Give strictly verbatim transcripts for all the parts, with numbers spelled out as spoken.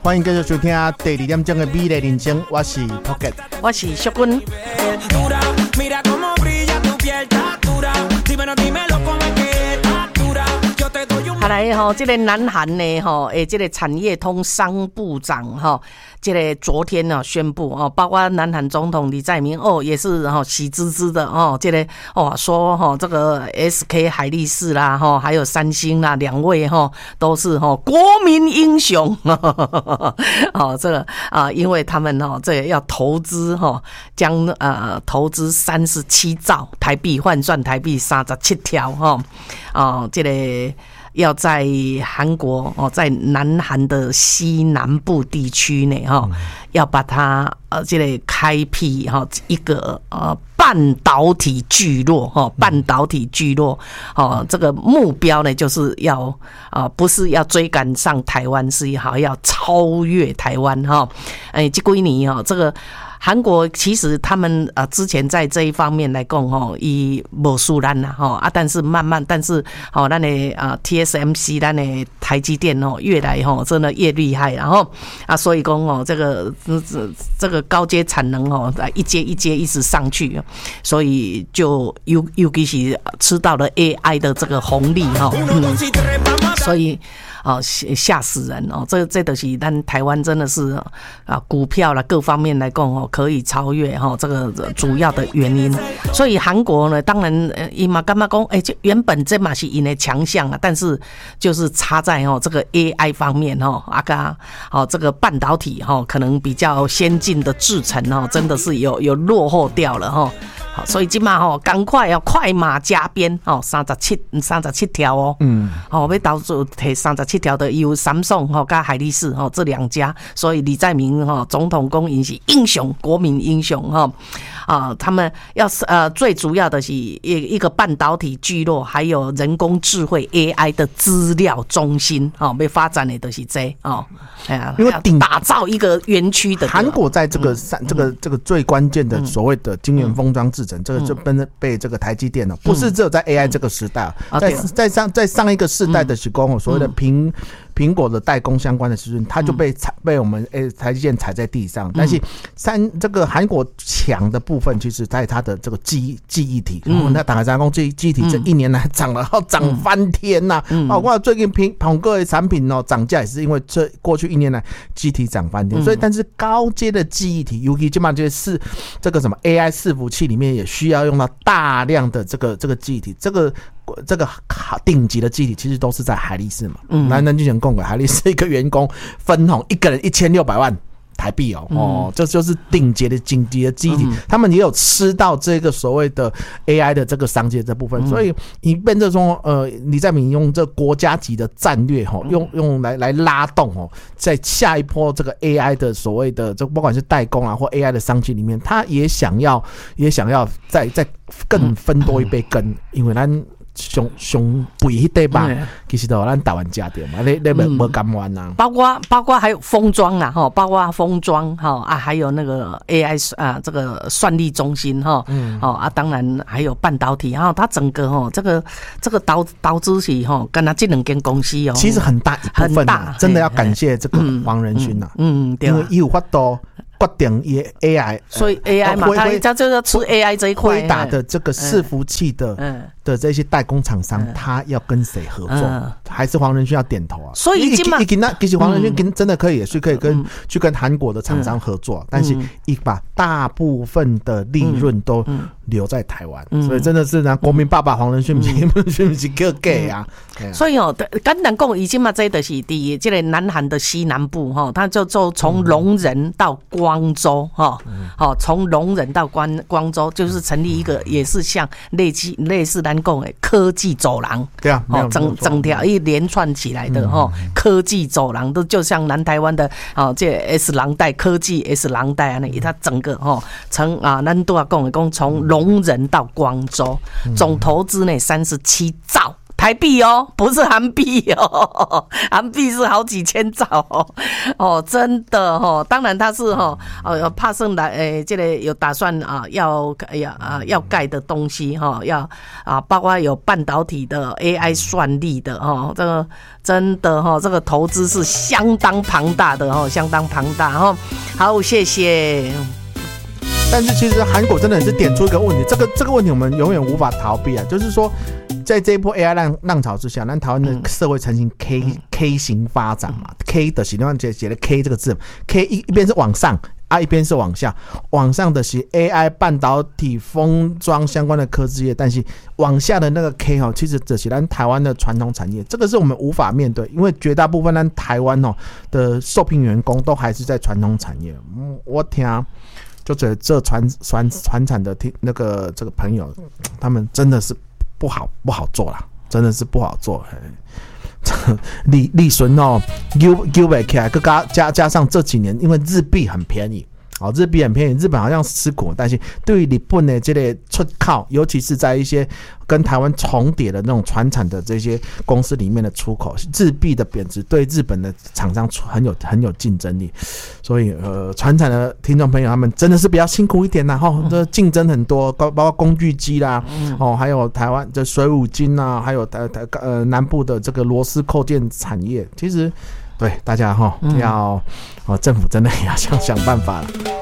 欢迎继续收听第二点钟的美丽人生，我是 Pocket， 我是淑君。好来吼，这个南韩呢吼，诶，这个产业通商部长吼，这个昨天呢宣布哦，包括南韩总统李在明哦，也是吼喜滋滋的哦，这个哦说吼这个 S K 海力士啦吼，还有三星啦，两位吼都是吼国民英雄哦，这个啊，因为他们哦这个要投资吼，将呃投资三十七兆台币，换算台币三十七条哈哦，这个。要在韩国哦，在南韩的西南部地区呢，哈，要把它呃，这个开辟哈一个呃半导体聚落哈，半导体聚落哦，这个目标呢就是要啊、呃，不是要追赶上台湾，是好要超越台湾哈，哎，这几年哈，这个。韩国其实他们呃之前在这一方面来讲吼，伊无输咱啦吼啊，但是慢慢，但是吼咱的啊 T S M C 咱的台积电哦，越来吼真的越厉害，然后啊，所以讲哦，这个这这个高阶产能哦，一阶一阶一直上去，所以就尤尤其是吃到了 A I 的这个红利哈，嗯，所以。哦，吓死人哦！这这都是咱台湾真的是啊，股票啦各方面来讲哦，可以超越哈、哦、这个主要的原因。所以韩国呢，当然呃，伊嘛干嘛讲？哎，就原本这嘛是因的强项啊，但是就是差在哦这个 A I 方面哦，啊个哦这个半导体哈、哦，可能比较先进的制程哦，真的是有有落后掉了哈、哦。所以今嘛吼，赶快要快马加鞭哦，三十七三十七条哦，嗯，哦要到处提三十七条的有三送吼加海力士吼这两家，所以李在明吼总统公因是英雄，国民英雄哈啊，他们要是呃最主要的是一一个半导体聚落，还有人工智慧 A I 的资料中心哦，要发展的都是这哦，哎呀，因为打造一个园区的韩国在这个三、嗯、这个这个最关键的所谓的晶圆封装制。这个就被被这个台积电哦，不是只有在 A I 这个时代，在在上在上一个世代的时候，所谓的苹苹果的代工相关的事情，它就被踩被我们诶台积电踩在地上。但是三这个韩国强的部分，其实在它的这个记忆记忆体，嗯，那打开三公记记忆体这一年来涨了，涨翻天呐！包括最近苹苹果的产品哦涨价也是因为这过去一年来记忆体涨翻天，所以但是高阶的记忆体，尤其基本上就是这个什么 A I 伺服器里面也需要用到大量的这个这个记忆体，这个这个顶级的记忆体其实都是在海力士嘛。嗯，南南之前供给海力士一个员工分红一个人一千六百万台币哦，哦，这就是顶级的顶级的记忆体，他们也有吃到这个所谓的 A I 的这个商机这部分，所以你变成说，呃，李在明用这国家级的战略哈，用用来来拉动哦，在下一波这个 A I 的所谓的这不管是代工啊或 A I 的商机里面，他也想要也想要再再更分多一杯羹，因为咱。上上贵迄块吧，其实都咱台湾家店嘛，你你无无甘愿呐。 包括包括还有封装啦，哈，包括封装哈啊，还有那个 A I 啊，这个算力中心哈，嗯，哦啊，当然还有半导体，然后它整个哈这个这个导导致是哈，跟它这两间公司哦， 其实很大一部分，真的要感谢这个黄仁勋呐， 嗯， 因为有法度。决定也 A I， 所以 A I 嘛，它它就是吃 A I 这一块， 辉达的这个伺服器的、嗯、的这些代工厂商，他、嗯、要跟谁合作？嗯、还是黄仁勋要点头啊？ 所以今嘛， 其实黄仁勋真的可以，也是可以跟、嗯、去跟韩国的厂商合作，嗯、但是一把大部分的利润都留在台湾，嗯、所以真的是呢，国民爸爸黄仁勋不是不是不是叫 gay 啊？ 嗯、所以哦，简单讲，已经嘛，这就是第这个南韩的西南部哈，它就就从龙仁到光。光州哈，好，从龙仁到光光州，就是成立一个也是像类似类似咱讲的科技走廊， 对啊， 哦，整整条一连串起来的哈、嗯，科技走廊都就像南台湾的哦，这 S 廊带科技 S 廊带啊，那它整个哈从啊，咱都要讲的讲从龙仁到光州，总投资呢三十七兆台币哦，不是韩币哦，韩币是好几千兆哦，哦，真的哦，当然他是哦，呃，帕盛来诶，这个有打算啊，要要啊要盖的东西哈，要啊，包括有半导体的 A I 算力的哦，这个真的哈，这个投资是相当庞大的哦，相当庞大哈。好，谢谢。 但是其实韩国真的是点出一个问题，这个这个问题我们永远无法逃避啊，就是说，在这一波 A I 浪浪潮之下，那台湾的社会呈现 K、嗯、K 型发展嘛 ，K 的形状写写的 K 这个字 ，K 一一边是往上啊，一边是往下，往上的是 A I 半导体、封装相关的科技业，但是往下的那个 K 哦，其实这是咱台湾的传统产业，这个是我们无法面对，因为绝大部分咱台湾哦的受聘员工都还是在传统产业。嗯，我听。就觉得这传传传产的听那个这个朋友，他们真的是不好不好做啦，真的是不好做。利利润哦，丢丢不起来，加加加上这几年因为日币很便宜。哦，日币很便宜，日本好像吃苦，但是对于日本的这类出口，尤其是在一些跟台湾重叠的那种传产的这些公司里面的出口，日币的贬值对日本的厂商很有很有竞争力，所以呃，传产的听众朋友他们真的是比较辛苦一点啦，哈、哦，这竞争很多，包括工具机啦，哦，还有台湾的水五金啊，还有台台呃南部的这个螺丝扣件产业，其实。对大家哈、哦、要、哦、政府真的也要想想办法了。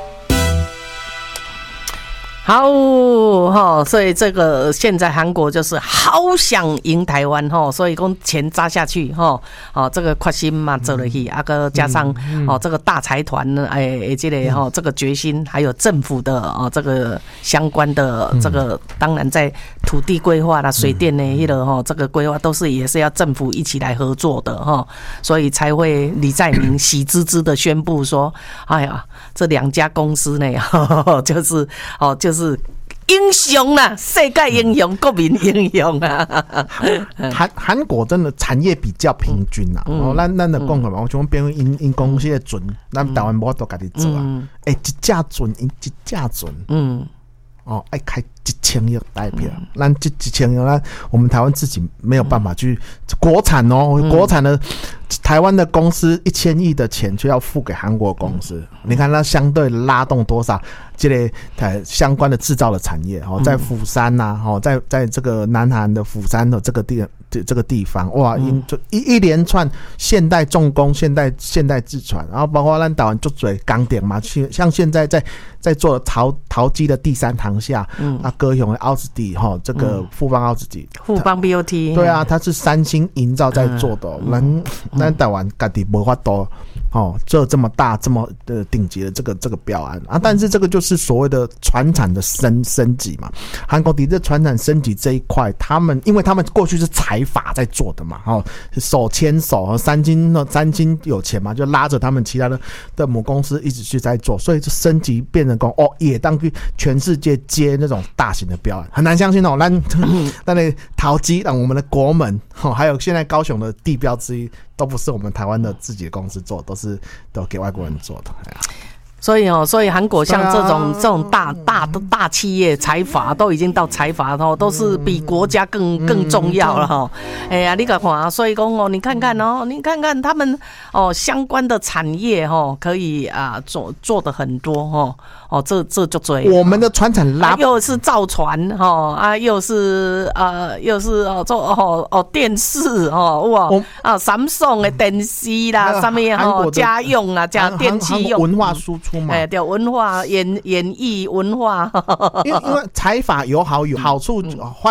好哈，所以这个现在韩国就是好想赢台湾哈，所以讲钱砸下去哈，哦这个决心嘛做了去，啊个加上哦这个大财团呢，哎这个哈这个决心，还有政府的哦这个相关的这个，当然在土地规划啦、水电呢迄个哈这个规划都是也是要政府一起来合作的哈，所以才会李在明喜滋滋的宣布说，哎呀这两家公司呢，呵呵就是哦就是。是英雄啦，世界英雄，国民英雄啊！ 韩韩国真的产业比较平均啦，嗯、哦，咱咱的讲嘛，我想变为因因公司的船，咱台湾无法度家己做啊。哎、嗯，一架船，因一架船，嗯，哦，爱开一千亿代票，咱这一千亿，咱我们台湾自己没有办法去国产哦，嗯、国产的台湾的公司一千亿的钱就要付给韩国公司，嗯、你看它相对拉动多少？这类呃相关的制造的产业哦，在釜山呐、啊，哦，在在这个南韩的釜山的这个地这个地方，哇，因就一一连串现代重工、现代现代制船，然后包括咱台湾做嘴钢点嘛，像现在在在做陶陶机的第三航厦，嗯啊，高雄的奥斯底哈，这个富邦奥斯底， 富邦 B O T， 对啊，它是三星营造在做的、哦，咱、嗯、咱台湾家己无法度哦，做这么大这么的顶级的这个这个标案啊，但是这个就是。是所谓的传产的升升级嘛？韩国的这传产升级这一块，他们因为他们过去是财阀在做的嘛，哦，手牵手，三金三金有钱嘛，就拉着他们其他的的母公司一直去在做，所以就升级变成讲哦，也当去全世界接那种大型的标案，很难相信哦。那那那陶机，让我们的国门，哦，还有现在高雄的地标之一，都不是我们台湾的自己的公司做，都是都给外国人做的。哎呀。 所以哦，所以韩国像这种、啊、这种大大的大企业财阀都已经到财阀哦，都是比国家更更重要了哈。哎呀，你看看，所以讲哦，你看看哦，你看看他们哦相关的产业哦，可以啊做做的很多哦哦，这这就追我们的传产拉、 啊、又是造船哈啊，又是呃又是哦做哦哦电视哦哇啊 Samsung 的电视啦，上面哦家用啊加电器用文化输出。 哎、欸，对，文化演演艺文化， 因为因为财阀有好有好处，坏